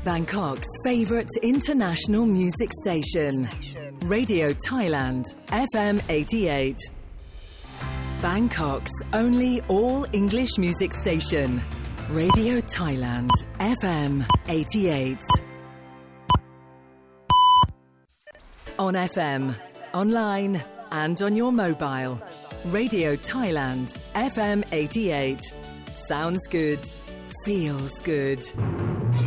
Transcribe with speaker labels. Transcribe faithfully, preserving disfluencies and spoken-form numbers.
Speaker 1: Bangkok's favourite international music station. Radio Thailand, F M eighty-eight. Bangkok's only all-English music station. Radio Thailand, F M eighty-eight. On F M, online and on your mobile. Radio Thailand, F M eighty-eight. Sounds good. Feels good.